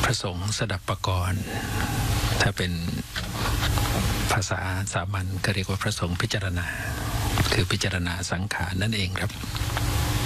พระสงฆ์สดับปกรณ์ถ้าเป็นภาษาสามัญก็เรียกว่าพระสงฆ์พิจารณาคือพิจารณาสังขารนั่นเองครับ